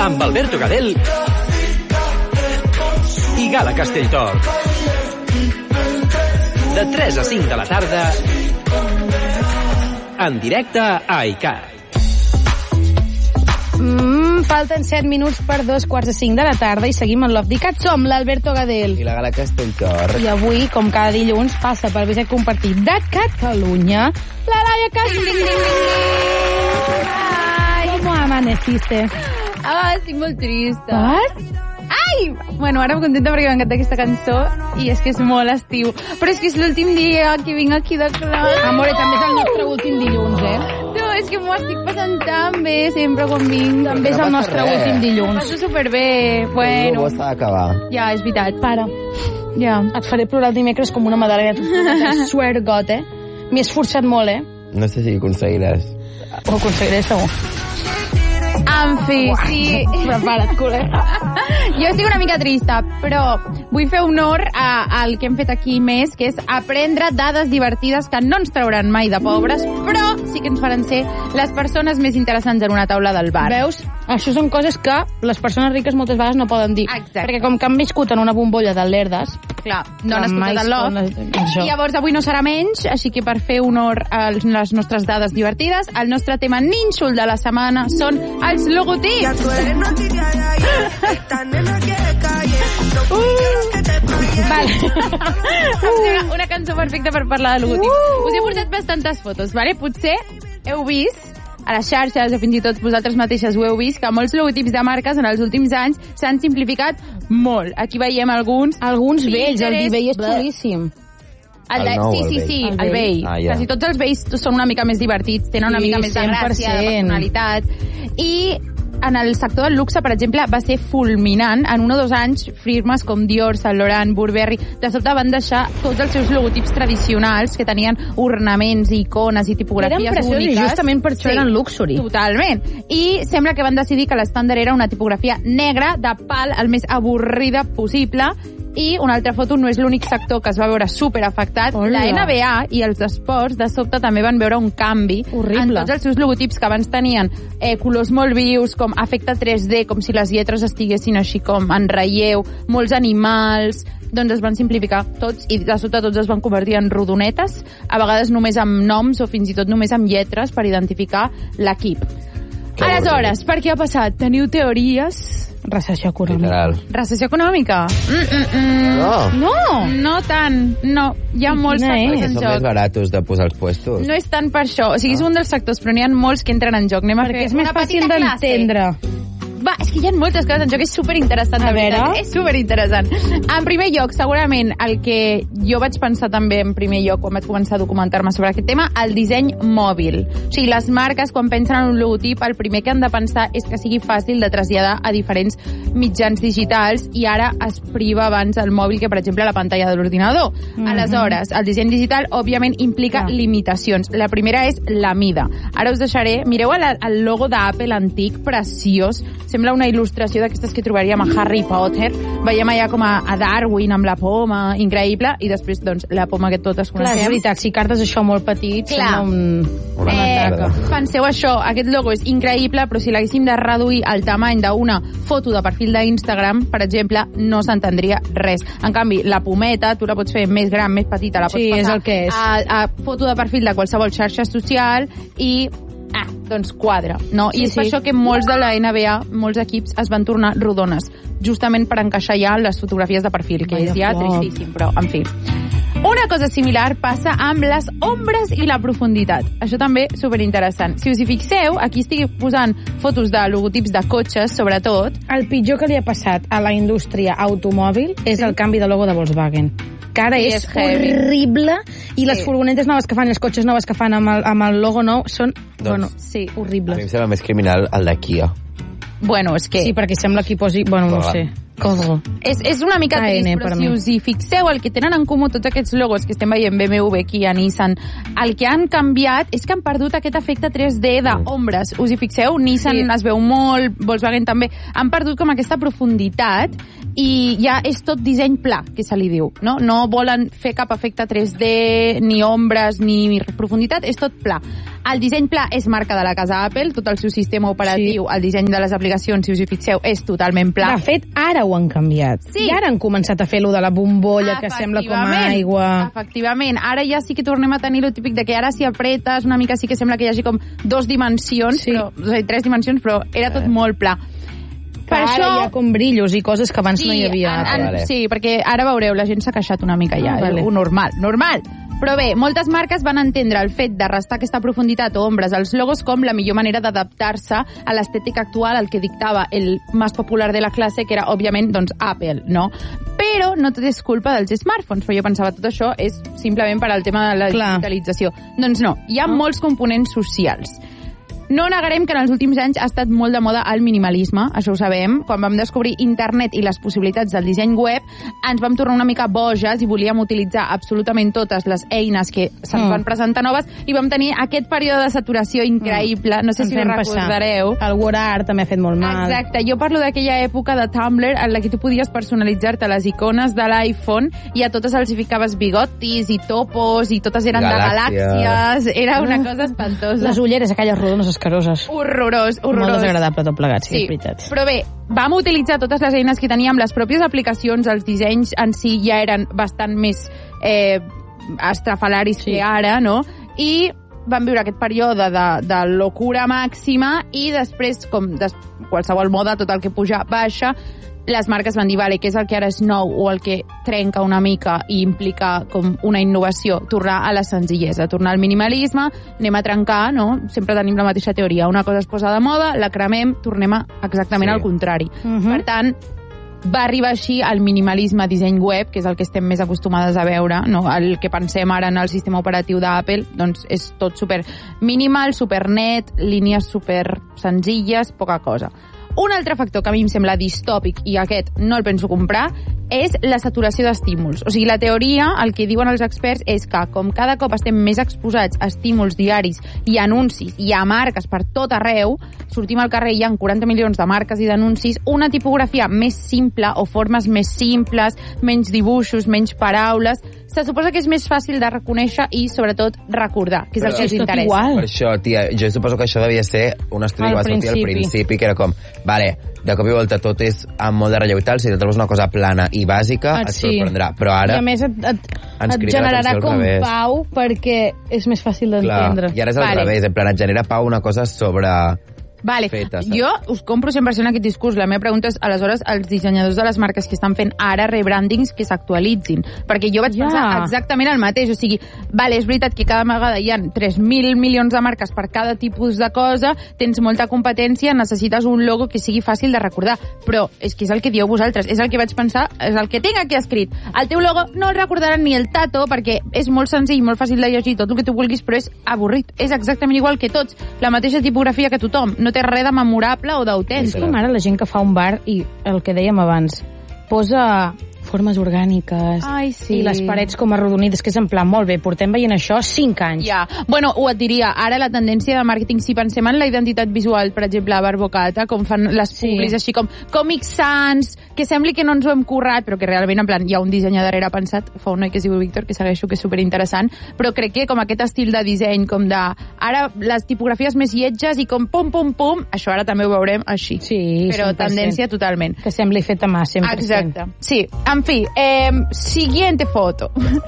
amb Alberto Gadel i Gala Castelltort. De 3 a 5 de la tarda, en directe a iCat. Falten 7 minuts per 2:45 de la tarda i seguim en Love d'ICAT. Som l'Alberto Gadel i la Gala Castelltort. I avui, com cada dilluns, passa pel Viset Compartit de Catalunya la Laia Castelltort. Com amaneciste? Estic molt trista. Per? Ai! Bueno, ara em contenta perquè m'encanta aquesta cançó i és que és molt estiu. Però és que és l'últim dia que vinc aquí de classe. Amore, també és el nostre últim dilluns, No, és que m'ho estic passant tan bé sempre quan vinc. També és el nostre últim dilluns. Passo superbé. Bueno, Ho està d'acabar. ja, és veritat. Para. Ja. Et faré plorar el dimecres com una madalena. Swear to God, M'hi he esforçat molt, No sé si aconseguiràs. Ho aconseguiré segur. En fi, sí. Prepara't, culer. Jo estic una mica trista, però vull fer honor al que hem fet aquí més, que és aprendre dades divertides que no ens trauran mai de pobres, però sí que ens faran ser les persones més interessants en una taula del bar. Veus? Això són coses que les persones riques moltes vegades no poden dir. Exacte. Perquè com que han viscut en una bombolla de lerdes... Clar, no han escoltat el Love. I llavors avui no serà menys, així que per fer honor a les nostres dades divertides, el nostre tema nínxol de la setmana són els logotips. Vale. Una cançó perfecta per parlar de logotips. Us he portat bastantes fotos, vale? Potser heu vist a les xarxes, o fins i tot vosaltres mateixes ho heu vist, que molts logotips de marques en els últims anys s'han simplificat molt. Aquí veiem alguns. Alguns vells, el d'eBay és xulíssim. Sí, el vell. Quasi tots els vells són una mica més divertits, tenen una mica més de gràcia, de personalitat. I en el sector del luxe, per exemple, va ser fulminant. En 1 o 2 anys, firmes com Dior, Saint Laurent, Burberry, de sobte van deixar tots els seus logotips tradicionals, que tenien ornaments, icones i tipografies úniques. Eren preciosos i justament per això eren luxury. Totalment. I sembla que van decidir que l'estàndard era una tipografia negra, de pal, el més avorrida possible. I una altra foto, no és l'únic sector que es va veure superafectat. Hola. La NBA i els esports de sobte també van veure un canvi horrible en tots els seus logotips, que abans tenien colors molt vius, com efecte 3D, com si les lletres estiguessin així com en relleu, molts animals. Doncs es van simplificar tots i de sobte tots es van convertir en rodonetes, a vegades només amb noms o fins i tot només amb lletres per identificar l'equip. Aleshores, per què ha passat? Teniu teories? Recessió econòmica. Literal. Recessió econòmica? No. No tant, no. Hi ha molts factors en Són joc. més baratos de posar els puestos. No és tant per això. O sigui, és un dels sectors, però n'hi ha molts que entren en joc. Anem a Perquè fer és més una fàcil petita classe. d'entendre. Va, és que hi ha moltes coses en joc, és superinteressant. A de veritat. veure. És superinteressant. En primer lloc, segurament, el que jo vaig pensar també en primer lloc quan vaig començar a documentar-me sobre aquest tema, el disseny mòbil. O sigui, les marques, quan pensen en un logotip, el primer que han de pensar és que sigui fàcil de traslladar a diferents mitjans digitals, i ara es priva abans el mòbil que, per exemple, la pantalla de l'ordinador. Aleshores, el disseny digital, òbviament, implica limitacions. La primera és la mida. Ara us deixaré... Mireu el logo d'Apple antic, preciós. Sembla una il·lustració d'aquestes que trobaríem a Harry Potter. Veiem allà com a Darwin amb la poma, increïble, i després, doncs, la poma que totes Clar, coneixem. és veritat, si cartes això molt petit, Clar. sembla una taca. Penseu això, aquest logo és increïble, però si l'haguéssim de reduir al tamany d'una foto de perfil d'Instagram, per exemple, no s'entendria res. En canvi, la pometa, tu la pots fer més gran, més petita, la pots Sí, és passar el que és. a foto de perfil de qualsevol xarxa social i doncs quadra, no? I és per això que molts de la NBA, molts equips es van tornar rodones, justament per encaixar ja les fotografies de perfil, que és ja tristíssim, però, en fi. Una cosa similar passa amb les ombres i la profunditat. Això també superinteressant. Si us hi fixeu, aquí estic posant fotos de logotips de cotxes, sobretot. El pitjor que li ha passat a la indústria automòbil és el canvi de logo de Volkswagen. Que ara Sí, és és heavy. horrible, i les furgonetes noves que fan, els cotxes noves que fan amb el logo nou són, bueno, Sí. A mi horribles. em sembla més criminal el de Kia. Bueno, és que... Sí, perquè sembla que hi posi... Bueno, no ho sé. Código. És una mica KN trist, per però mi. si us hi fixeu, el que tenen en comú tots aquests logos que estem veient, BMW, Kia, Nissan, el que han canviat és que han perdut aquest efecte 3D d'ombres. Us hi fixeu? Nissan es veu molt, Volkswagen també. Han perdut com aquesta profunditat i ja és tot disseny pla, que se li diu, no? No volen fer cap efecte 3D, ni ombres, ni profunditat, és tot pla. El disseny pla és marca de la casa Apple, tot el seu sistema operatiu, el disseny de les aplicacions, si us hi fixeu, és totalment pla. De fet, ara ho han canviat. Sí. I ara han començat a fer lo de la bombolla, que sembla com aigua. Efectivament. Ara ja sí que tornem a tenir lo típic de que ara si apretes una mica sí que sembla que hi hagi com 2 dimensions, Sí. però, o sigui, 3 dimensions, però era tot molt pla. Per ara això... hi ha com brillos i coses que abans no hi havia. Vale. Sí, perquè ara veureu, la gent s'ha queixat una mica ja. Vale. Normal. Però bé, moltes marques van entendre el fet de restar aquesta profunditat o ombres als logos com la millor manera d'adaptar-se a l'estètica actual, al que dictava el més popular de la classe, que era, òbviament, doncs, Apple, no? Però no tot és culpa dels smartphones, però jo pensava tot això és simplement per al tema de la digitalització. Doncs no, hi ha molts components socials. No negarem que en els últims anys ha estat molt de moda el minimalisme, això ho sabem. Quan vam descobrir internet i les possibilitats del disseny web, ens vam tornar una mica boges i volíem utilitzar absolutament totes les eines que se'ns van presentar noves i vam tenir aquest període de saturació increïble. No sé si us recordareu. El WordArt també ha fet molt mal. Exacte, jo parlo d'aquella època de Tumblr en la que tu podies personalitzar-te les icones de l'iPhone i a totes els hi ficaves bigotis i topos i totes eren de galàxies. Era una cosa espantosa. Les ulleres, aquelles rodones escaroses. Horrorós. Molt desagradable tot plegat, sí, Sí, és veritat. però bé, vam utilitzar totes les eines que teníem, les pròpies aplicacions, els dissenys en si ja eren bastant més estrafalaris que ara, no? I vam viure aquest període de locura màxima i després, com qualsevol moda, tot el que puja baixa, les marques van dir, vale, què és el que ara és nou o el que trenca una mica i implica com una innovació? Tornar a la senzillesa, tornar al minimalisme, anem a trencar, no? Sempre tenim la mateixa teoria. Una cosa es posa de moda, la cremem, tornem a exactament al contrari. Per tant, va arribar així el minimalisme disseny web, que és el que estem més acostumades a veure, no? El que pensem ara en el sistema operatiu d'Apple, doncs és tot super minimal, super net, línies super senzilles, poca cosa. Un altre factor que a mi em sembla distòpic, i aquest no el penso comprar, és la saturació d'estímuls. O sigui, la teoria, el que diuen els experts, és que com cada cop estem més exposats a estímuls diaris i anuncis i a marques per tot arreu, sortim al carrer i hi ha 40 milions de marques i d'anuncis, una tipografia més simple o formes més simples, menys dibuixos, menys paraules, se suposa que és més fàcil de reconèixer i, sobretot, recordar, que és el que els interessa. Igual. Per això, tia, jo suposo que això devia ser un estudi que va sortir al principi, que era com, vale, de cop i volta tot és amb molt de relleu i tal, si te trobes una cosa plana i bàsica, et sorprendrà. Però ara... I a més et generarà com pau perquè és més fàcil d'entendre. I ara és al revés, en plan, et genera pau una cosa sobre... Vale, jo us compro 100% aquest discurs. La meva pregunta és, aleshores, els dissenyadors de les marques que estan fent ara rebrandings que s'actualitzin. Perquè jo vaig pensar exactament el mateix. O sigui, vale, és veritat que cada vegada hi ha 3.000 milions de marques per cada tipus de cosa, tens molta competència, necessites un logo que sigui fàcil de recordar. Però és que és el que dieu vosaltres, és el que vaig pensar, és el que tinc aquí escrit. El teu logo no el recordaran ni el tato, perquè és molt senzill, molt fàcil de llegir, tot el que tu vulguis, però és avorrit. És exactament igual que tots. La mateixa tipografia que tothom. No té res de memorable o d'autèntic. És com ara la gent que fa un bar i el que dèiem abans, posa formes orgàniques. Ai, sí. I les parets com arrodonides, que és en plan, molt bé, portem veient això 5 anys. Ja. Bueno, ho et diria, ara la tendència de màrqueting, si pensem en la identitat visual, per exemple, a Barbocata, com fan les publis així com Comic Sans, que sembli que no ens ho hem currat, però que realment, en plan, hi ha un dissenyador darrere pensat, fa un noi que es diu Víctor, que segueixo, que és superinteressant, però crec que com aquest estil de disseny, com de, ara les tipografies més lletges i com pum, pum, pum, això ara també ho veurem així. Sí, però 100%. Tendència totalment. Que sembli fet a mà, 100%. Exacte. Sí. En fi, siguiente foto.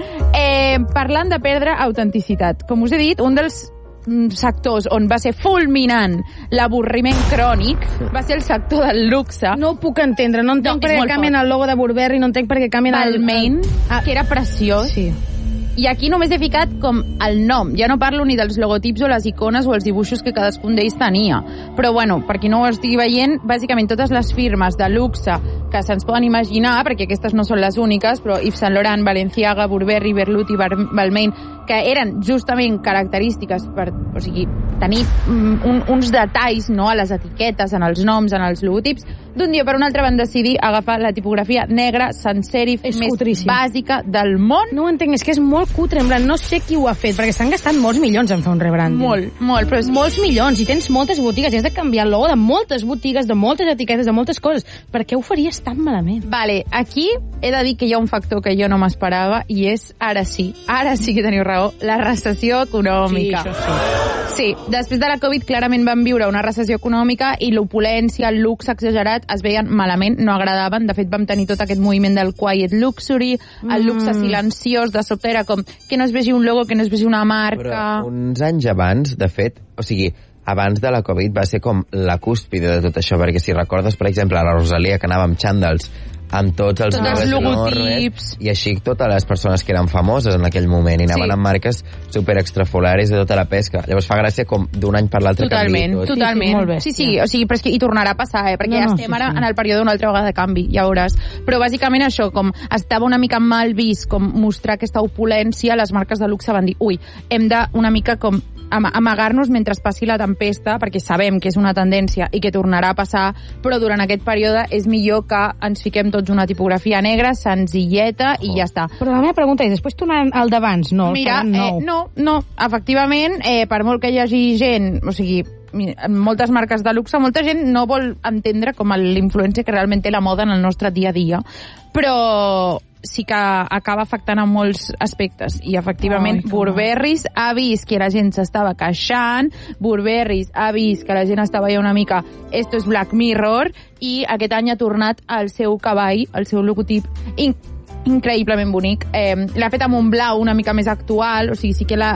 Parlant de perdre autenticitat. Com us he dit, un dels sectors on va ser fulminant l'avorriment crònic va ser el sector del luxe. No ho puc entendre, no entenc per què canvien el logo de Burberry, no entenc per què canvien el Balmain, que era preciós. Sí. I aquí només he ficat com el nom. Ja no parlo ni dels logotips o les icones o els dibuixos que cadascun d'ells tenia. Però, bueno, per qui no ho estigui veient, bàsicament totes les firmes de luxe que se'ns poden imaginar, perquè aquestes no són les úniques, però Yves Saint Laurent, Balenciaga, Burberry, Berluti, Balmain, que eren justament característiques per, o sigui, tenir uns detalls, no?, a les etiquetes, en els noms, en els logotips, d'un dia per un altre van decidir agafar la tipografia negra, sans serif, més cutríssim. bàsica del món. No ho entenc, és que és molt cutre, en plan, no sé qui ho ha fet, perquè s'han gastat molts milions en fer un rebranding. Molt, però molts milions, i tens moltes botigues, i has de canviar el logo de moltes botigues, de moltes etiquetes, de moltes coses. Per què ho faries tan malament? Vale, aquí he de dir que hi ha un factor que jo no m'esperava, i és, ara sí que teniu raó, la recessió econòmica. Sí, això sí, després de la Covid clarament van viure una recessió econòmica i l'opulència, el luxe exagerat es veien malament, no agradaven. De fet, vam tenir tot aquest moviment del quiet luxury, el luxe silenciós, de sobte era com que no es vegi un logo, que no es vegi una marca... Però uns anys abans, de fet, o sigui, abans de la Covid va ser com la cúspide de tot això, perquè si recordes, per exemple, la Rosalia, que anava amb xandals, amb tots els logotips, i així totes les persones que eren famoses en aquell moment, i anaven amb marques super extrafolares de tota la pesca. Llavors fa gràcia com d'un any per l'altre canvi tot. Totalment. Sí, o sigui, però és que hi tornarà a passar, perquè estem ara en el període d'una altra vegada de canvi, ja veuràs. Però bàsicament això, com estava una mica mal vist com mostrar aquesta opulència, les marques de luxe van dir, ui, hem de una mica com amagar-nos mentre passi la tempesta, perquè sabem que és una tendència i que tornarà a passar, però durant aquest període és millor que ens fiquem tots una tipografia negra, senzilleta, i ja està. Però la meva pregunta és, després tornant al d'abans, no? Mira, no, efectivament, per molt que hi hagi gent, o sigui, moltes marques de luxe, molta gent no vol entendre com l'influència que realment té la moda en el nostre dia a dia, però sí que acaba afectant a molts aspectes. I efectivament, Burberrys ha vist que la gent s'estava queixant, Burberrys ha vist que la gent estava ja una mica esto és Black Mirror, i aquest any ha tornat al seu cavall, al seu logotip increïblement bonic. L'ha fet amb un blau una mica més actual, o sigui, sí que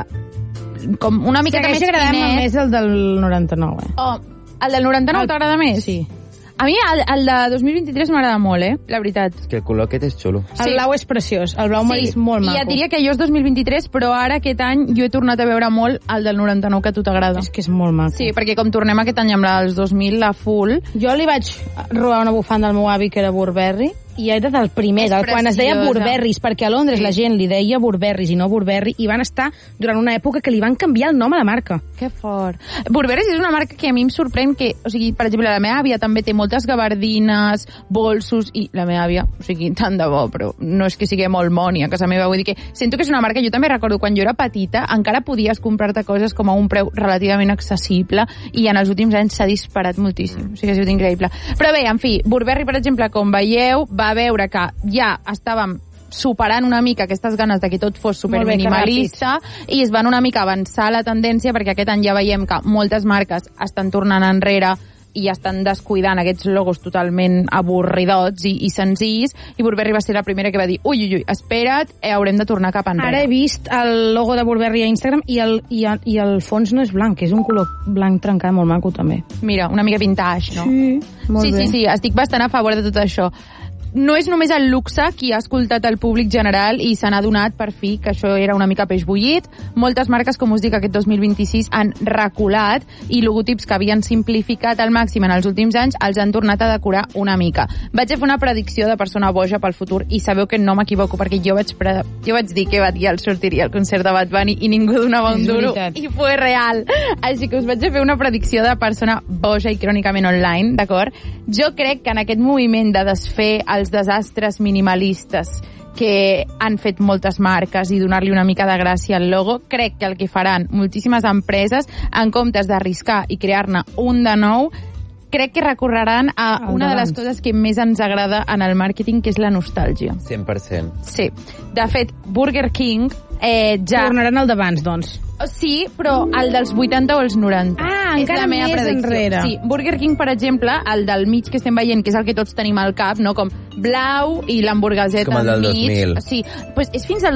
com una mica més finet. M'agrada més el del 99, el del 99 t'agrada més? Sí. A mi el de 2023 m'agrada molt, la veritat. És que el color aquest és xulo. El blau és preciós, el blau marí és molt maco. I ja diria que jo és 2023, però ara aquest any jo he tornat a veure molt el del 99 que a tu t'agrada. És que és molt maco. Sí, perquè com tornem aquest any amb la dels 2000, la full... Jo li vaig robar una bufanda al meu avi que era Burberry, i era del primer, quan es deia Burberrys, perquè a Londres la gent li deia Burberrys i no Burberry, i van estar durant una època que li van canviar el nom a la marca. Que fort. Burberrys és una marca que a mi em sorprèn que, o sigui, per exemple, la meva àvia també té moltes gabardines, bolsos, i la meva àvia, o sigui, tant de bo, però no és que sigui molt moni a casa meva, vull dir que sento que és una marca, jo també recordo quan jo era petita, encara podies comprar-te coses com a un preu relativament accessible, i en els últims anys s'ha disparat moltíssim, o sigui, ha sigut increïble. Però bé, en fi, Burberry, per exemple, com veieu, va veure que ja estàvem superant una mica aquestes ganes de que tot fos superminimalista, i es van una mica avançar la tendència, perquè aquest any ja veiem que moltes marques estan tornant enrere i estan descuidant aquests logos totalment avorridots i senzills, i Burberry va ser la primera que va dir ui, espera't, haurem de tornar cap enrere. Ara he vist el logo de Burberry a Instagram i el fons no és blanc, és un color blanc trencat molt maco també. Mira, una mica vintage, no? Sí, molt bé. Sí, estic bastant a favor de tot això. No és només el luxe qui ha escoltat el públic general i se n'ha donat per fi que això era una mica peix bullit. Moltes marques, com us dic, aquest 2026 han reculat, i logotips que havien simplificat al màxim en els últims anys els han tornat a decorar una mica. Vaig fer una predicció de persona boja pel futur i sabeu que no m'equivoco, perquè jo vaig dir que Bad Gyal sortiria al concert de Bad Bunny i ningú donava un duro, i fue real. Així que us vaig fer una predicció de persona boja i crònicament online, d'acord? Jo crec que en aquest moviment de desfer els desastres minimalistes que han fet moltes marques i donar-li una mica de gràcia al logo, crec que el que faran moltíssimes empreses, en comptes d'arriscar i crear-ne un de nou, crec que recorreran a una de les coses que més ens agrada en el màrqueting, que és la nostàlgia. 100%. Sí. De fet, Burger King ja... Tornaran al d'abans, doncs. Sí, però el dels 80 o els 90. Encara més enrere. Sí, Burger King, per exemple, el del mig que estem veient, que és el que tots tenim al cap, no? Com blau i l'hamburgueseta al mig. Com el del 2000. Sí, pues és fins al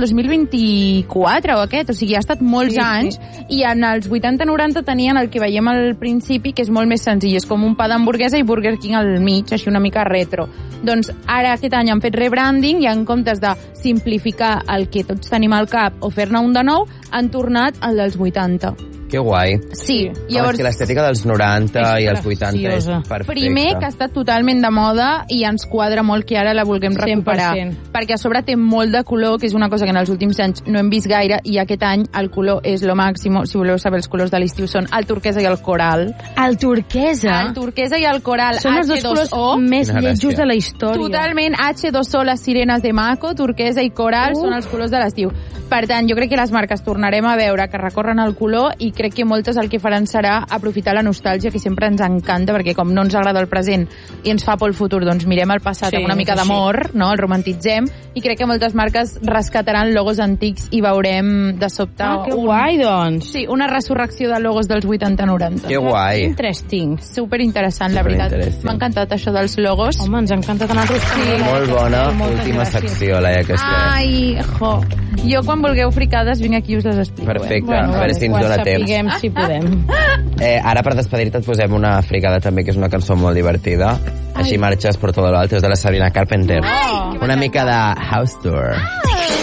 2024 o aquest, o sigui, ha estat molts anys, i en els 80-90 tenien el que veiem al principi, que és molt més senzill, és com un pa d'hamburguesa i Burger King al mig, així una mica retro. Doncs ara aquest any han fet rebranding i en comptes de simplificar el que tots tenim al cap o fer-ne un de nou, han tornat al dels 80. Que guai. Sí. Llavors, és que l'estètica dels 90 i els 80 és perfecta. Primer, que ha estat totalment de moda i ens quadra molt que ara la vulguem recuperar. 100%. Perquè a sobre té molt de color, que és una cosa que en els últims anys no hem vist gaire, i aquest any el color és lo màxim. Si voleu saber, els colors de l'estiu són el turquesa i el coral. El turquesa? El turquesa i el coral. Són els dos colors més lletjos de la història. Totalment. H2O, les sirenes de Mako, turquesa i coral són els colors de l'estiu. Per tant, jo crec que les marques tornarem a veure que recorren el color i crec que moltes el que faran serà aprofitar la nostàlgia, que sempre ens encanta, perquè com no ens agrada el present i ens fa por el futur, doncs mirem el passat amb una mica d'amor, no? El romantitzem, i crec que moltes marques rescataran logos antics i veurem de sobte... que guai, doncs! Sí, una resurrecció de logos dels 80-90. Que guai! Interesting. Superinteressant, la veritat. M'ha encantat això dels logos. Home, ens ha encantat anar a sí. Molt bona última secció, Laia, aquesta. Ai, jo, quan vulgueu fricades, vinc aquí i us les explico. Perfecte, a veure si ens dona temps. Si podem. Ara, per despedir-te, et posem una fricada també, que és una cançó molt divertida. Així marxes por todo lo alto, és de la Sabrina Carpenter. Una mica de House Tour.